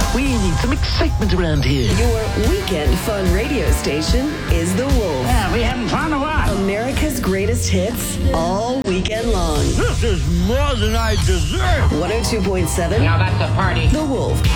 We need some excitement around here. Your weekend fun radio station is The Wolf. Yeah, we having fun or what? America's greatest hits all weekend long. This is more than I deserve. 102.7. Now that's a party. The Wolf.